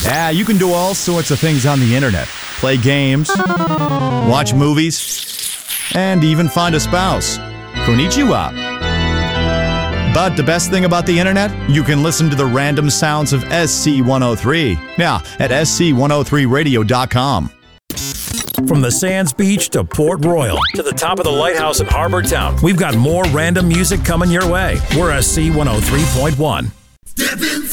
Yeah, you can do all sorts of things on the internet. Play games, watch movies, and even find a spouse. Konnichiwa. But the best thing about the internet? You can listen to the random sounds of SC103. Now, at SC103radio.com. From the Sands Beach to Port Royal to the top of the lighthouse in Harbor Town, we've got more random music coming your way. We're SC103.1.